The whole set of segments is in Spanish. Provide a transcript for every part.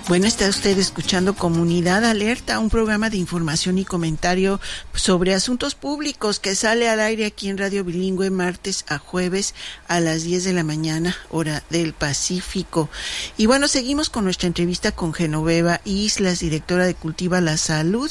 Bueno, está usted escuchando Comunidad Alerta, un programa de información y comentario sobre asuntos públicos que sale al aire aquí en Radio Bilingüe martes a jueves a las 10 de la mañana, hora del Pacífico. Y bueno, seguimos con nuestra entrevista con Genoveva Islas, directora de Cultiva la Salud,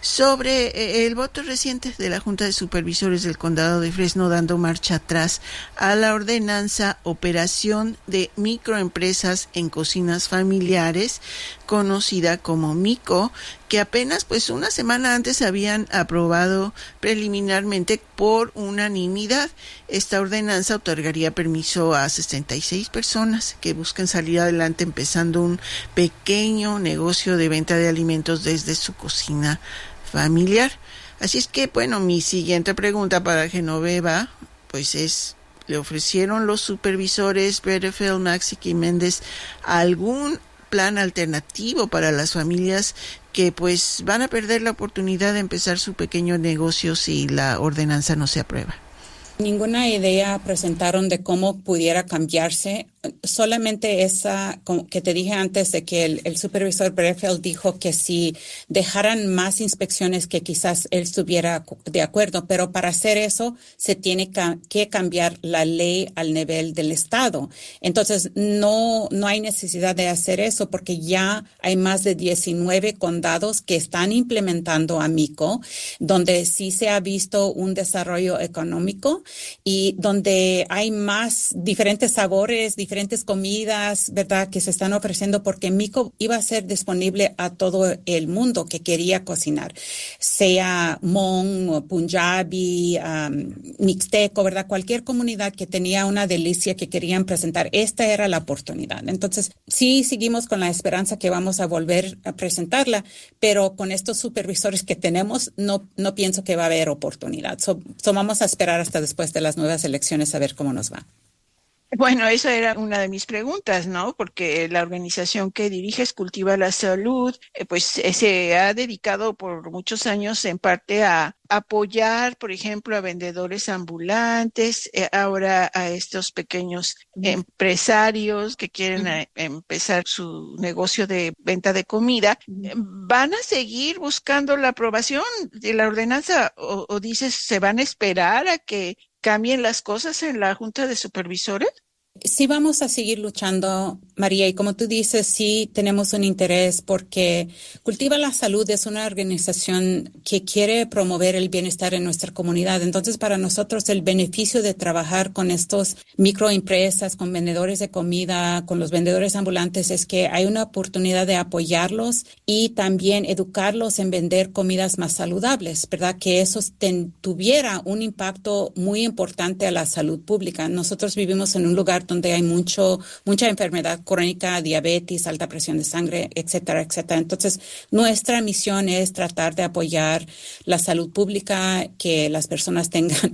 sobre el voto reciente de la Junta de Supervisores del Condado de Fresno dando marcha atrás a la ordenanza Operación de Microempresas en Cocinas Familiares, conocida como MICO, que apenas una semana antes habían aprobado preliminarmente por unanimidad. Esta ordenanza otorgaría permiso a 66 personas que busquen salir adelante empezando un pequeño negocio de venta de alimentos desde su cocina familiar. Así es que, bueno, mi siguiente pregunta para Genoveva, es, ¿le ofrecieron los supervisores Bredefeld, Maxick y Méndez algún plan alternativo para las familias que van a perder la oportunidad de empezar su pequeño negocio si la ordenanza no se aprueba? Ninguna idea presentaron de cómo pudiera cambiarse. Solamente esa que te dije antes de que el supervisor Bredefeld dijo que si dejaran más inspecciones que quizás él estuviera de acuerdo, pero para hacer eso se tiene que cambiar la ley al nivel del estado. Entonces no hay necesidad de hacer eso porque ya hay más de 19 condados que están implementando a MICO, donde sí se ha visto un desarrollo económico y donde hay más diferentes sabores, diferentes comidas, ¿verdad?, que se están ofreciendo porque MICO iba a ser disponible a todo el mundo que quería cocinar, sea Hmong, Punjabi, Mixteco, ¿verdad? Cualquier comunidad que tenía una delicia que querían presentar, esta era la oportunidad. Entonces, sí seguimos con la esperanza que vamos a volver a presentarla, pero con estos supervisores que tenemos, no pienso que va a haber oportunidad. Vamos a esperar hasta después de las nuevas elecciones a ver cómo nos va. Bueno, esa era una de mis preguntas, ¿no? Porque la organización que diriges, Cultiva la Salud, se ha dedicado por muchos años en parte a apoyar, por ejemplo, a vendedores ambulantes, ahora a estos pequeños empresarios que quieren empezar su negocio de venta de comida. ¿Van a seguir buscando la aprobación de la ordenanza o dices se van a esperar a que cambien las cosas en la Junta de Supervisores? Sí, vamos a seguir luchando, María, y como tú dices, sí tenemos un interés porque Cultiva la Salud es una organización que quiere promover el bienestar en nuestra comunidad. Entonces, para nosotros el beneficio de trabajar con estos microempresas, con vendedores de comida, con los vendedores ambulantes, es que hay una oportunidad de apoyarlos y también educarlos en vender comidas más saludables, ¿verdad? Que eso tuviera un impacto muy importante a la salud pública. Nosotros vivimos en un lugar donde hay mucha enfermedad crónica, diabetes, alta presión de sangre, etcétera, etcétera. Entonces, nuestra misión es tratar de apoyar la salud pública, que las personas tengan,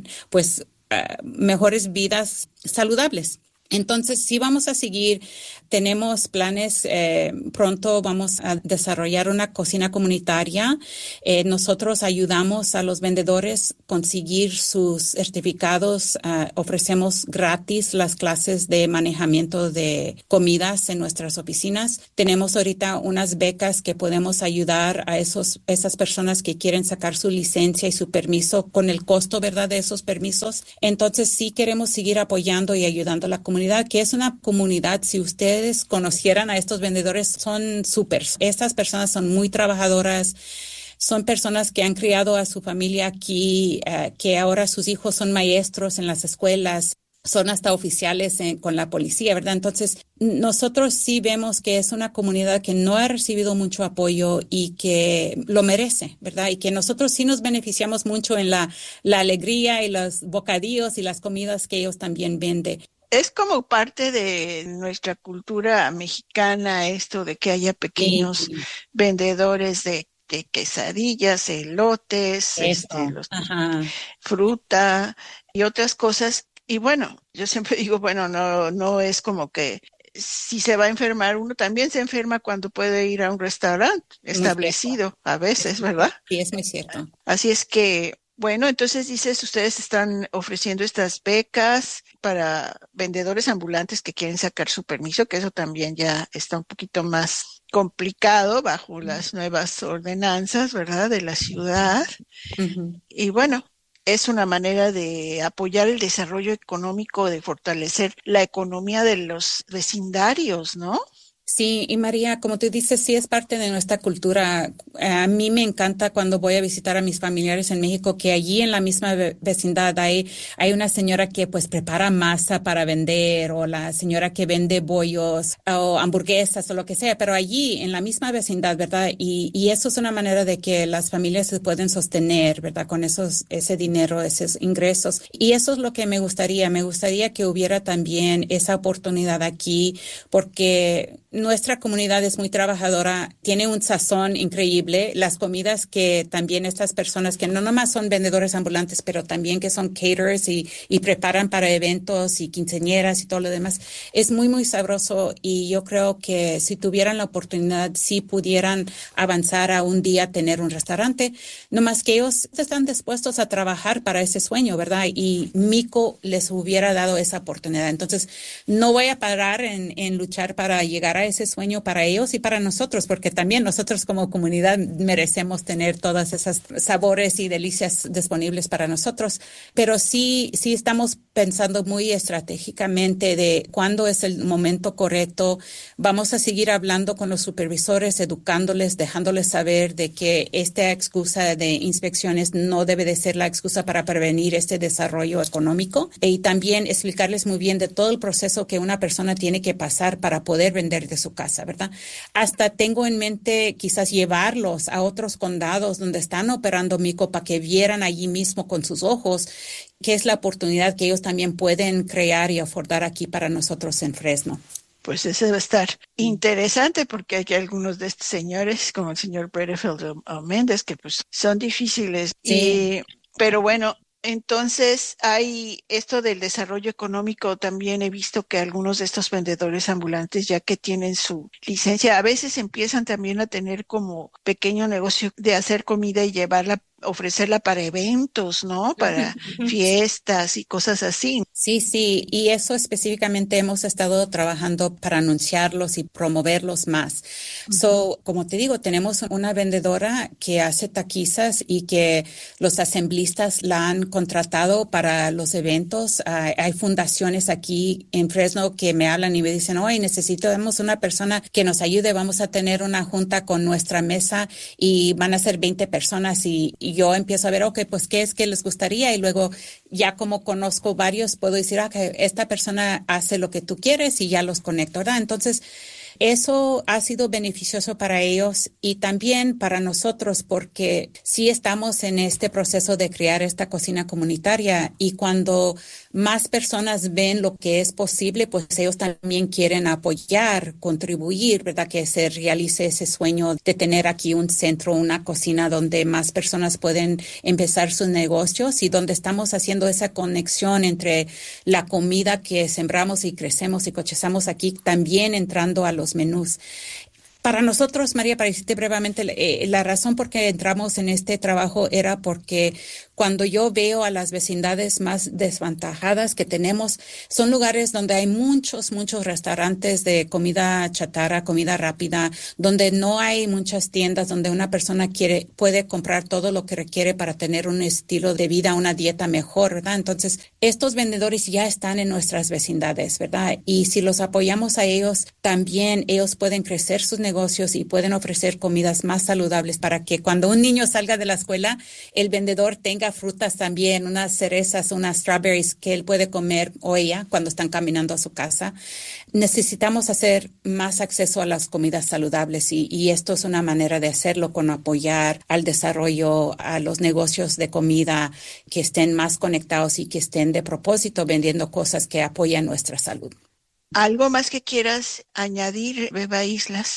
mejores vidas saludables. Entonces, sí vamos a seguir, tenemos planes, pronto vamos a desarrollar una cocina comunitaria. Nosotros ayudamos a los vendedores a conseguir sus certificados, ofrecemos gratis las clases de manejamiento de comidas en nuestras oficinas. Tenemos ahorita unas becas que podemos ayudar a esas personas que quieren sacar su licencia y su permiso con el costo, ¿verdad?, de esos permisos. Entonces, sí queremos seguir apoyando y ayudando a la comunidad, que es una comunidad, si ustedes conocieran a estos vendedores, son súper. Estas personas son muy trabajadoras, son personas que han criado a su familia aquí, que ahora sus hijos son maestros en las escuelas, son hasta oficiales con la policía, ¿verdad? Entonces, nosotros sí vemos que es una comunidad que no ha recibido mucho apoyo y que lo merece, ¿verdad? Y que nosotros sí nos beneficiamos mucho en la alegría y los bocadillos y las comidas que ellos también venden. Es como parte de nuestra cultura mexicana esto de que haya pequeños vendedores de quesadillas, elotes, fruta y otras cosas. Y bueno, yo siempre digo, no es como que si se va a enfermar, uno también se enferma cuando puede ir a un restaurante establecido a veces, ¿verdad? Sí, es muy cierto. Así es que Bueno, entonces dices, ustedes están ofreciendo estas becas para vendedores ambulantes que quieren sacar su permiso, que eso también ya está un poquito más complicado bajo las nuevas ordenanzas, ¿verdad?, de la ciudad. Ujú. Y bueno, es una manera de apoyar el desarrollo económico, de fortalecer la economía de los vecindarios, ¿no? Sí, y María, como tú dices, sí es parte de nuestra cultura. A mí me encanta cuando voy a visitar a mis familiares en México, que allí en la misma vecindad hay una señora que pues prepara masa para vender, o la señora que vende bollos o hamburguesas o lo que sea, pero allí en la misma vecindad, ¿verdad? Y eso es una manera de que las familias se pueden sostener, ¿verdad? Con ese dinero, esos ingresos. Y eso es lo que me gustaría. Me gustaría que hubiera también esa oportunidad aquí, porque nuestra comunidad es muy trabajadora, tiene un sazón increíble. Las comidas que también estas personas que no nomás son vendedores ambulantes, pero también que son caterers y preparan para eventos y quinceañeras y todo lo demás, es muy, muy sabroso. Y yo creo que si tuvieran la oportunidad, sí pudieran avanzar a un día tener un restaurante, nomás que ellos están dispuestos a trabajar para ese sueño, ¿verdad? Y Mico les hubiera dado esa oportunidad. Entonces, no voy a parar en luchar para llegar a ese sueño para ellos y para nosotros, porque también nosotros como comunidad merecemos tener todas esas sabores y delicias disponibles para nosotros. Pero sí estamos pensando muy estratégicamente de cuándo es el momento correcto. Vamos a seguir hablando con los supervisores, educándoles, dejándoles saber de que esta excusa de inspecciones no debe de ser la excusa para prevenir este desarrollo económico, y también explicarles muy bien de todo el proceso que una persona tiene que pasar para poder vender de su casa, ¿verdad? Hasta tengo en mente quizás llevarlos a otros condados donde están operando mico para que vieran allí mismo con sus ojos qué es la oportunidad que ellos también pueden crear y afordar aquí para nosotros en Fresno. Pues ese va a estar interesante porque hay algunos de estos señores, como el señor Bredefeld o Méndez, que pues son difíciles. Sí. Pero bueno, entonces hay esto del desarrollo económico. También he visto que algunos de estos vendedores ambulantes, ya que tienen su licencia, a veces empiezan también a tener como pequeño negocio de hacer comida y llevarla, ofrecerla para eventos, ¿no? Para fiestas y cosas así. Sí, y eso específicamente hemos estado trabajando para anunciarlos y promoverlos más. Ujú. Como te digo, tenemos una vendedora que hace taquizas y que los asemblistas la han contratado para los eventos. Hay fundaciones aquí en Fresno que me hablan y me dicen, oye, necesitamos una persona que nos ayude, vamos a tener una junta con nuestra mesa y van a ser 20 personas, y yo empiezo a ver, ok, pues, ¿qué es que les gustaría? Y luego ya como conozco varios, puedo decir, que esta persona hace lo que tú quieres y ya los conecto, ¿verdad? Entonces, eso ha sido beneficioso para ellos y también para nosotros, porque sí estamos en este proceso de crear esta cocina comunitaria, y cuando más personas ven lo que es posible, pues ellos también quieren apoyar, contribuir, ¿verdad? Que se realice ese sueño de tener aquí un centro, una cocina donde más personas pueden empezar sus negocios, y donde estamos haciendo esa conexión entre la comida que sembramos y crecemos y cosechamos aquí, también entrando a los menús. Para nosotros, María, para decirte brevemente, la razón por qué entramos en este trabajo era porque cuando yo veo a las vecindades más desventajadas que tenemos, son lugares donde hay muchos restaurantes de comida chatarra, comida rápida, donde no hay muchas tiendas, donde una persona puede comprar todo lo que requiere para tener un estilo de vida, una dieta mejor, ¿verdad? Entonces, estos vendedores ya están en nuestras vecindades, ¿verdad? Y si los apoyamos a ellos, también ellos pueden crecer sus negocios y pueden ofrecer comidas más saludables, para que cuando un niño salga de la escuela, el vendedor tenga frutas también, unas cerezas, unas strawberries que él puede comer, o ella, cuando están caminando a su casa. Necesitamos hacer más acceso a las comidas saludables, y esto es una manera de hacerlo, con apoyar al desarrollo, a los negocios de comida que estén más conectados y que estén de propósito vendiendo cosas que apoyan nuestra salud. ¿Algo más que quieras añadir, Beba Islas?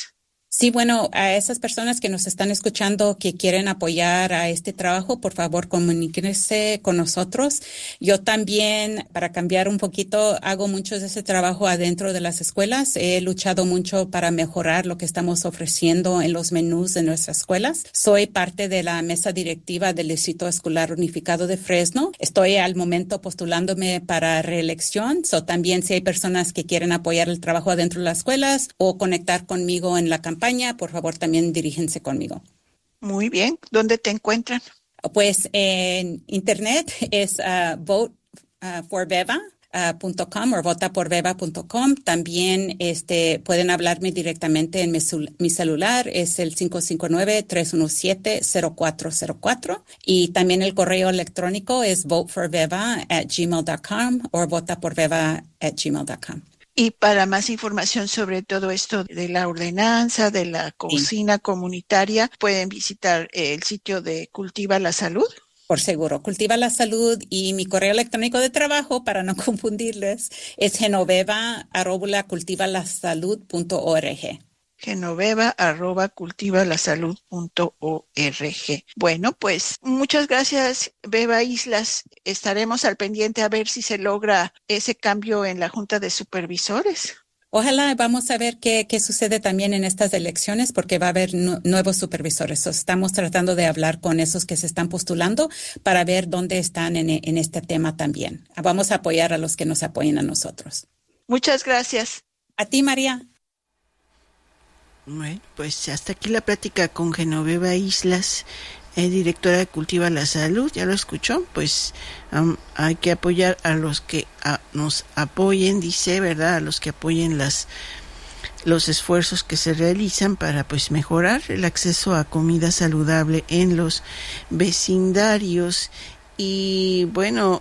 Sí, bueno, a esas personas que nos están escuchando que quieren apoyar a este trabajo, por favor, comuníquense con nosotros. Yo también, para cambiar un poquito, hago mucho de ese trabajo adentro de las escuelas. He luchado mucho para mejorar lo que estamos ofreciendo en los menús de nuestras escuelas. Soy parte de la mesa directiva del Distrito Escolar Unificado de Fresno. Estoy al momento postulándome para reelección. También si hay personas que quieren apoyar el trabajo adentro de las escuelas o conectar conmigo en la campaña, por favor, también diríjense conmigo. Muy bien. ¿Dónde te encuentran? Pues en internet es voteforbeva.com o votaporveva.com. También pueden hablarme directamente en mi celular, es el 559-317-0404. Y también el correo electrónico es voteforbeva@gmail.com o votaporveva@gmail.com. Y para más información sobre todo esto de la ordenanza, de la cocina comunitaria, pueden visitar el sitio de Cultiva la Salud. Por seguro, Cultiva la Salud, y mi correo electrónico de trabajo, para no confundirles, es genoveva@cultivalasalud.org. genoveva@cultivalasalud.org. Bueno, pues muchas gracias, Beba Islas. Estaremos al pendiente a ver si se logra ese cambio en la Junta de Supervisores. Ojalá, vamos a ver qué sucede también en estas elecciones, porque va a haber nuevos supervisores. Estamos tratando de hablar con esos que se están postulando para ver dónde están en este tema también. Vamos a apoyar a los que nos apoyen a nosotros. Muchas gracias. A ti, María. Bueno, pues hasta aquí la plática con Genoveva Islas, directora de Cultiva la Salud. Ya lo escuchó, pues hay que apoyar a los que nos apoyen, dice, ¿verdad? A los que apoyen los esfuerzos que se realizan para pues mejorar el acceso a comida saludable en los vecindarios. Y bueno,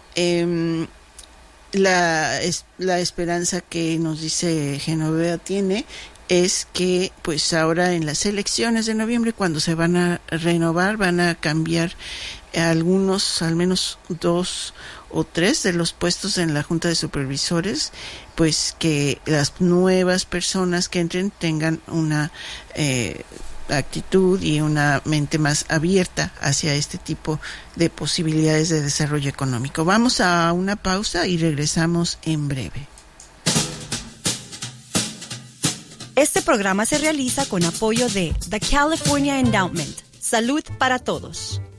la esperanza que nos dice Genoveva tiene es que pues ahora en las elecciones de noviembre, cuando se van a renovar, van a cambiar algunos, al menos 2 o 3 de los puestos en la Junta de Supervisores, pues que las nuevas personas que entren tengan una actitud y una mente más abierta hacia este tipo de posibilidades de desarrollo económico. Vamos a una pausa y regresamos en breve. Este programa se realiza con apoyo de The California Endowment, Salud para Todos.